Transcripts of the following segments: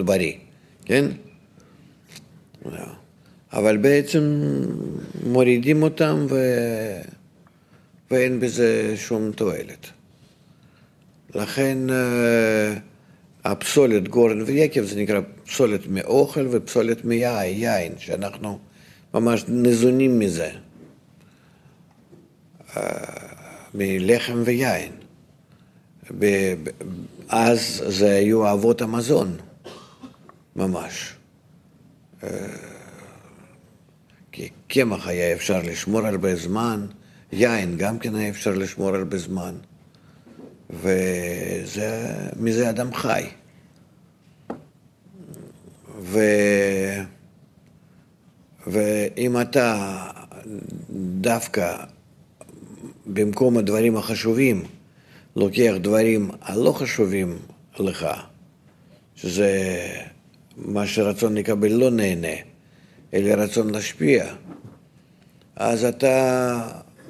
בריא, כן? אבל בעצם מורידים אותם ואין בזה שום תועלת. לכן הפסולת גורן ויקב זה נקרא פסולת מאוכל ופסולת מיין, שאנחנו ממש ניזונים מזה, מלחם ויין. אז זה היו אבות המזון, ממש. כי קמח היה אפשר לשמור הרבה זמן, יין גם כן היה אפשר לשמור הרבה זמן, ומזה אדם חי. ואם אתה דווקא במקום הדברים החשובים לוקח דברים הלא חשובים לך, שזה מה שרצון לקבל לא נהנה, אלא רצון להשפיע, אז אתה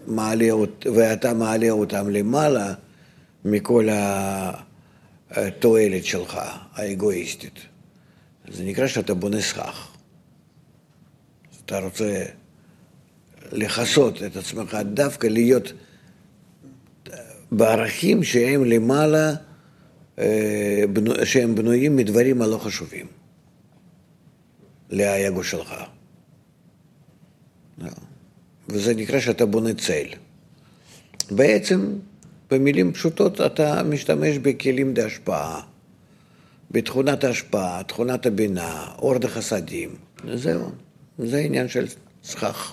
מעלה אותם למעלה מכל התועלת שלך, האגואיסטית. זה נקרא שאתה בונה סכך. אתה רוצה לחסות את עצמך, דווקא להיות בערכים שהם למעלה, שהם בנויים מדברים הלא חשובים לאגו שלך. וזה נקרא שאתה בונה צל. בעצם, במילים פשוטות, אתה משתמש בכלים להשפעה, בתכונת ההשפעה, תכונת הבינה, אור דחסדים. זהו, זה העניין של סכך.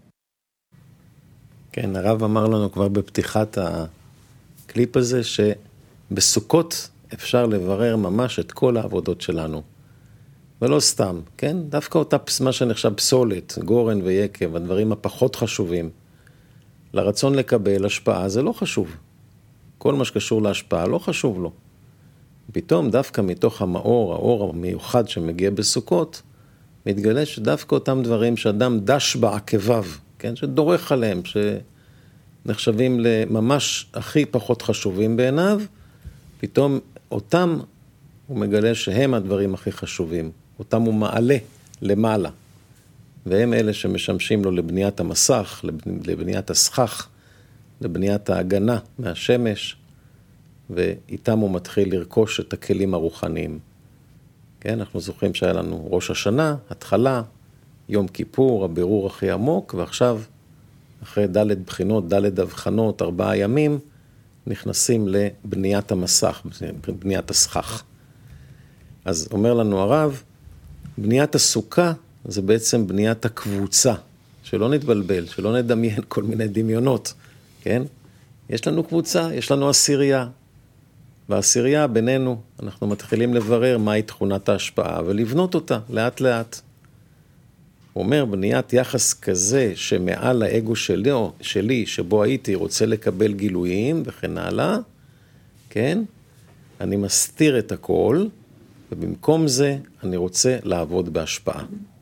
כן, הרב אמר לנו כבר בפתיחת הקליפ הזה, שבסוכות אפשר לברר ממש את כל העבודות שלנו. ולא סתם, כן? דווקא אותה מה שנחשב פסולת, גורן ויקב, הדברים הפחות חשובים. לרצון לקבל השפעה זה לא חשוב. כל מה שקשור להשפעה לא חשוב לו. פתאום דווקא מתוך האור המיוחד שמגיע בסוכות, מתגלה שדווקא אותם דברים שאדם דש בעקביו, כן? שדורך עליהם, שנחשבים לממש הכי פחות חשובים בעיניו, פתאום אותם הוא מגלה שהם הדברים הכי חשובים. אותם הוא מעלה למעלה. והם אלה שמשמשים לו לבניית המסך, לבניית הסכך, לבניית ההגנה מהשמש, ואיתם הוא מתחיל לרכוש את הכלים הרוחניים. כן, אנחנו זוכרים שהיה לנו ראש השנה, התחלה, יום כיפור, הבירור הכי עמוק, ועכשיו, אחרי ד' בחינות, ד' הבחנות, 4 ימים, נכנסים לבניית המסך, בניית הסכך. אז אומר לנו הרב, בניית הסוכה זה בעצם בניית הקבוצה, שלא נתבלבל, שלא נדמיין כל מיני דמיונות, כן? יש לנו קבוצה, יש לנו עשירייה, והעשירייה בינינו, אנחנו מתחילים לברר מהי תכונת ההשפעה, ולבנות אותה לאט לאט. הוא אומר, בניית יחס כזה שמעל האגו שלי, שבו הייתי רוצה לקבל גילויים וכן הלאה, כן? אני מסתיר את הכל, ובמקום זה אני רוצה לעבוד בהשפעה.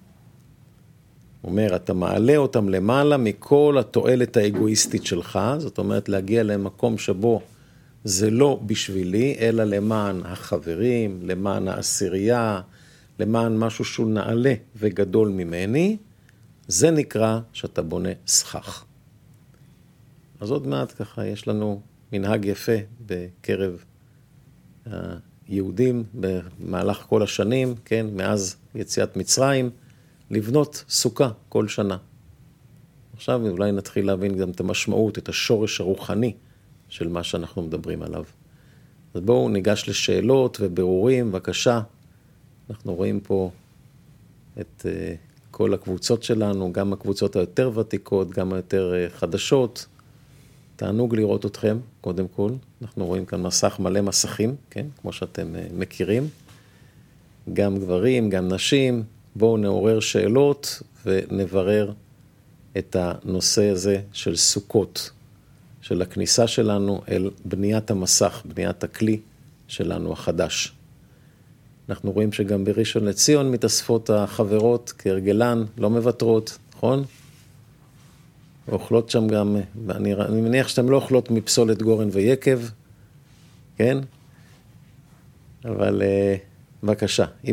הוא אומר, אתה מעלה אותם למעלה מכל התועלת האגואיסטית שלך, זאת אומרת להגיע למקום שבו זה לא בשבילי, אלא למען החברים, למען העשירייה, למען משהו שהוא נעלה וגדול ממני, זה נקרא שאתה בונה סכך. אז עוד מעט ככה יש לנו מנהג יפה בקרב היהודים במהלך כל השנים, כן, מאז יציאת מצרים, לבנות סוכה כל שנה. עכשיו אולי נתחיל להבין גם את המשמעות, את השורש הרוחני של מה שאנחנו מדברים עליו. אז בואו ניגש לשאלות ובירורים, בבקשה. אנחנו רואים פה את כל הקבוצות שלנו, גם הקבוצות היותר ותיקות, גם היותר חדשות. תענוג לראות אתכם, קודם כל. אנחנו רואים כאן מסך מלא מסכים, כן? כמו שאתם מכירים. גם גברים, גם נשים. בואו נעורר שאלות ונברר את הנושא הזה של סוכות, של הכניסה שלנו אל בניית המסך, בניית הכלי שלנו החדש. אנחנו רואים שגם בראשון לציון מתאספות החברות כהרגלן, לא מוותרות, נכון? ואוכלות שם גם, אני מניח שאתם לא אוכלות מפסולת גורן ויקב, כן? אבל בבקשה, אם